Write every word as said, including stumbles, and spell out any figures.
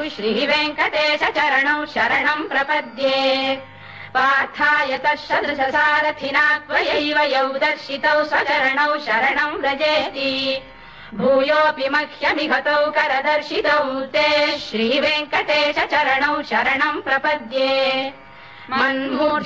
श्रीवेङ्कटेश चरणौ शरणम् प्रपद्ये पार्थाय तत्सदृशसारथिना त्वयैव यौ दर्शितौ स्वचरणौ शरणम् व्रजेति भूयोऽपि मह्यमिहतौ करदर्शितौ ते श्रीवेङ्कटेश चरणौ शरणम् प्रपद्ये मन्मूढ